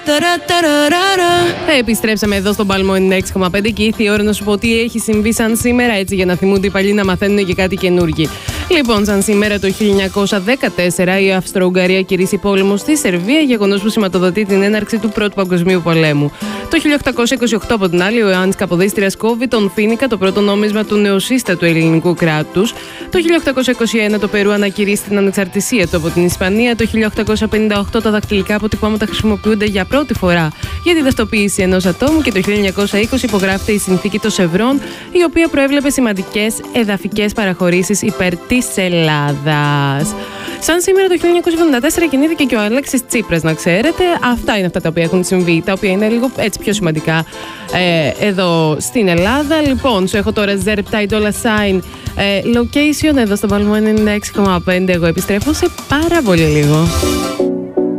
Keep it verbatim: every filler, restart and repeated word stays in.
Επιστρέψαμε εδώ στον Παλμό ενενήντα έξι κόμμα πέντε και ήρθε η ώρα να σου πω τι έχει συμβεί σαν σήμερα, έτσι για να θυμούνται οι παλιοί να μαθαίνουν και κάτι καινούργιο. Λοιπόν, σαν σήμερα το χίλια εννιακόσια δεκατέσσερα η Αυστρο-Ουγγαρία κηρύσσει πόλεμο στη Σερβία, γεγονός που σηματοδοτεί την έναρξη του Πρώτου Παγκοσμίου Πολέμου. Το χίλια οκτακόσια είκοσι οκτώ, από την άλλη, ο Ιωάννης Καποδίστριας κόβει τον Φοίνικα, το πρώτο νόμισμα του νεοσύστατου ελληνικού κράτους. Το χίλια οκτακόσια είκοσι ένα το Περού ανακηρύσσει την ανεξαρτησία του από την Ισπανία. Το χίλια οκτακόσια πενήντα οκτώ τα δακτυλικά αποτυπώματα χρησιμοποιούνται για πρώτη φορά για τη ταυτοποίηση ενός ατόμου και το χίλια εννιακόσια είκοσι υπογράφεται η συνθήκη των Σευρών, η οποία προέβλεπε σημαντικές εδαφικές παραχωρήσεις υπέρ της Ελλάδας. Σαν σήμερα το χίλια εννιακόσια εβδομήντα τέσσερα γεννήθηκε και ο Αλέξης Τσίπρας, να ξέρετε. Αυτά είναι αυτά τα οποία έχουν συμβεί, τα οποία είναι λίγο έτσι πιο σημαντικά ε, εδώ στην Ελλάδα. Λοιπόν, σου έχω τώρα Zerptide Dollar Sign ε, Location εδώ στο Παλμό ενενήντα έξι κόμμα πέντε. Εγώ επιστρέφω σε πάρα πολύ λίγο.